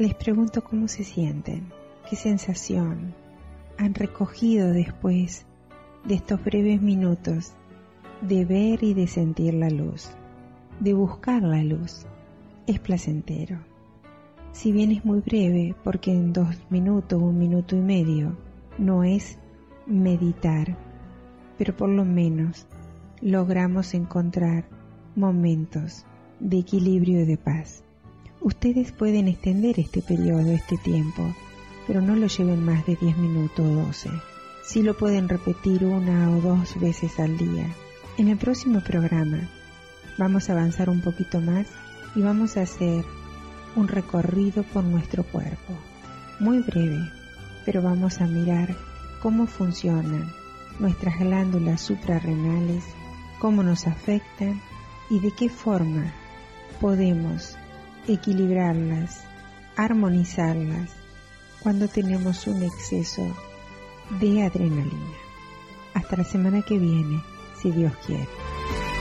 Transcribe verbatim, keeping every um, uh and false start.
Les pregunto cómo se sienten, qué sensación han recogido después de estos breves minutos de ver y de sentir la luz, de buscar la luz. Es placentero. Si bien es muy breve, porque en dos minutos, un minuto y medio, no es meditar, pero por lo menos logramos encontrar momentos de equilibrio y de paz. Ustedes pueden extender este periodo, este tiempo, pero no lo lleven más de diez minutos o doce. Sí lo pueden repetir una o dos veces al día. En el próximo programa vamos a avanzar un poquito más y vamos a hacer un recorrido por nuestro cuerpo. Muy breve, pero vamos a mirar cómo funcionan nuestras glándulas suprarrenales, cómo nos afectan y de qué forma podemos equilibrarlas, armonizarlas cuando tenemos un exceso de adrenalina. Hasta la semana que viene, si Dios quiere.